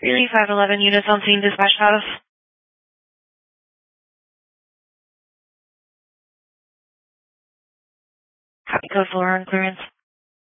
Greeley 511 units on scene, dispatch status. Copy code 4 on clearance.